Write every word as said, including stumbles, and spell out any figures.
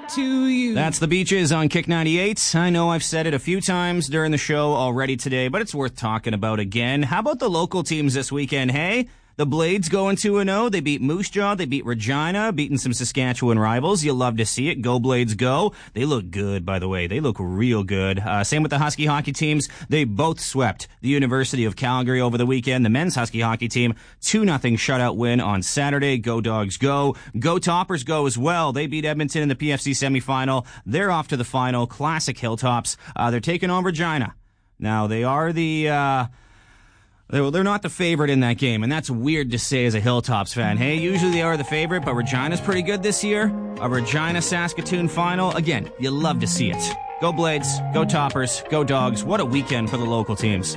to you. That's the Beaches on Kick ninety-eight. I know I've said it a few times during the show already today, but it's worth talking about again. How about the local teams this weekend, hey? The Blades going two and oh. They beat Moose Jaw. They beat Regina, beating some Saskatchewan rivals. You'll love to see it. Go Blades, go. They look good, by the way. They look real good. Uh, same with the Husky hockey teams. They both swept the University of Calgary over the weekend. The men's Husky hockey team, two nothing shutout win on Saturday. Go Dogs, go. Go Toppers, go as well. They beat Edmonton in the P F C semifinal. They're off to the final. Classic Hilltops. Uh, they're taking on Regina. Now, they are the... Uh, They're not the favorite in that game, and that's weird to say as a Hilltops fan. Hey, usually they are the favorite, but Regina's pretty good this year. A Regina-Saskatoon final. Again, you love to see it. Go Blades, go Toppers, go Dogs. What a weekend for the local teams.